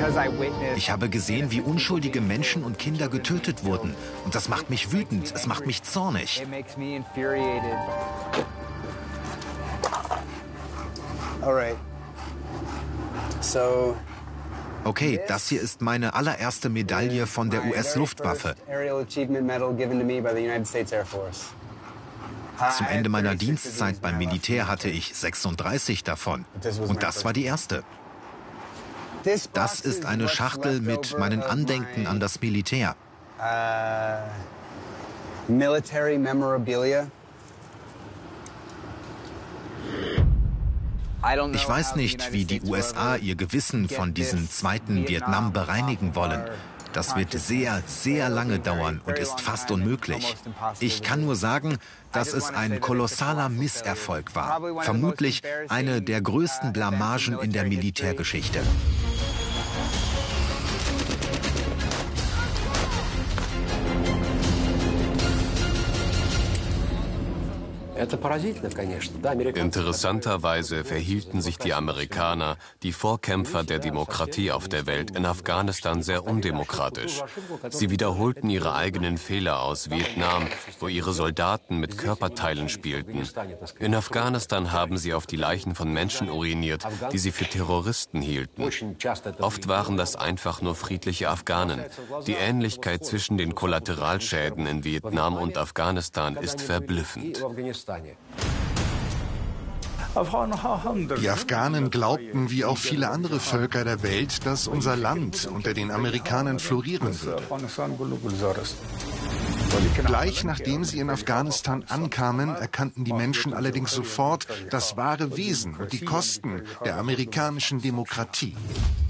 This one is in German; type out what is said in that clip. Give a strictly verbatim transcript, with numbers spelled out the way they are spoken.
Ich habe gesehen, wie unschuldige Menschen und Kinder getötet wurden. Und das macht mich wütend, es macht mich zornig. Okay, das hier ist meine allererste Medaille von der U S-Luftwaffe. Zum Ende meiner Dienstzeit beim Militär hatte ich sechsunddreißig davon. Und das war die erste. Das ist eine Schachtel mit meinen Andenken an das Militär. Military memorabilia. Ich weiß nicht, wie die U S A ihr Gewissen von diesem zweiten Vietnam bereinigen wollen. Das wird sehr, sehr lange dauern und ist fast unmöglich. Ich kann nur sagen, dass es ein kolossaler Misserfolg war. Vermutlich eine der größten Blamagen in der Militärgeschichte. Interessanterweise verhielten sich die Amerikaner, die Vorkämpfer der Demokratie auf der Welt, in Afghanistan sehr undemokratisch. Sie wiederholten ihre eigenen Fehler aus Vietnam, wo ihre Soldaten mit Körperteilen spielten. In Afghanistan haben sie auf die Leichen von Menschen uriniert, die sie für Terroristen hielten. Oft waren das einfach nur friedliche Afghanen. Die Ähnlichkeit zwischen den Kollateralschäden in Vietnam und Afghanistan ist verblüffend. Die Afghanen glaubten, wie auch viele andere Völker der Welt, dass unser Land unter den Amerikanern florieren würde. Gleich nachdem sie in Afghanistan ankamen, erkannten die Menschen allerdings sofort das wahre Wesen und die Kosten der amerikanischen Demokratie.